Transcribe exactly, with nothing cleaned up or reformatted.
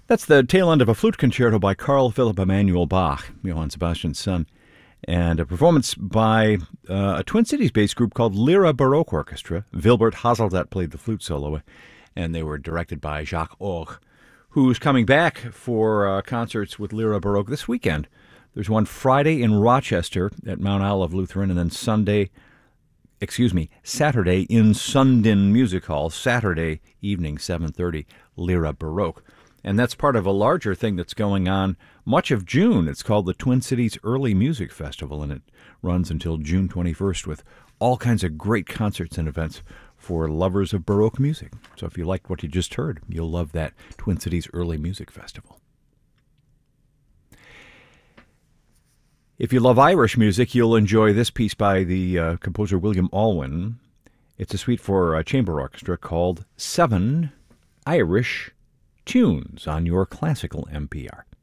That's the tail end of a flute concerto by Carl Philipp Emanuel Bach, Johann Sebastian's son, and a performance by uh, a Twin Cities-based group called Lyra Baroque Orchestra. Wilbert Haseldat played the flute solo, and they were directed by Jacques Orr, who's coming back for uh, concerts with Lyra Baroque this weekend. There's one Friday in Rochester at Mount Olive Lutheran, and then Sunday, excuse me, Saturday in Sundin Music Hall, Saturday evening, seven thirty, Lyra Baroque. And that's part of a larger thing that's going on much of June. It's called the Twin Cities Early Music Festival, and it runs until June twenty-first with all kinds of great concerts and events for lovers of Baroque music. So if you liked what you just heard, you'll love that Twin Cities Early Music Festival. If you love Irish music, you'll enjoy this piece by the uh, composer William Alwyn. It's a suite for a chamber orchestra called Seven Irish Tunes on your classical N P R.